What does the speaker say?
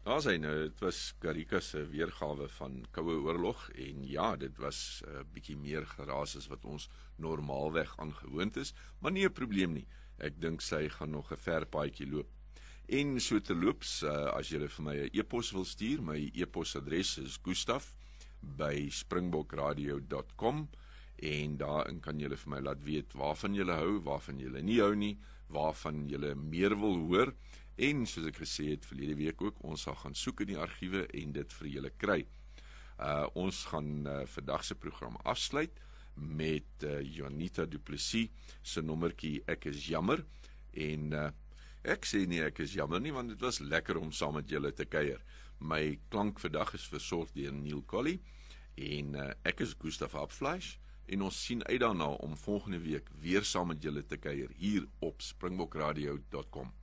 Daar sy nou, dit was Karika se weergawe van Koue Oorlog en ja, dit was 'n bietjie meer geraas as wat ons normaalweg aangewoond is, maar nie 'n probleem nie. Ek dink sy gaan nog 'n ver paadjie loop. En so terloops, as jy vir my 'n e-pos wil stuur, my e-posadres is gustaf@springbokradio.com en daarin kan julle vir my laat weet waarvan julle hou, waarvan julle nie hou nie, waarvan julle meer wil hoor. En soos ek gesê het verlede week ook, ons sal gaan soek in die argiewe en dit vir julle kry. Ons gaan vandag se program afsluit met Janita Du Plessis se nommertjie Ek is jammer. En ek sê nie ek is jammer nie, want dit was lekker om saam met julle te kuier. My klank vandag is versorg deur Neil Colley en ek is Gustaf Abfleisch en ons sien uit daarna om volgende week weer saam met julle te kuier hier op springbokradio.com.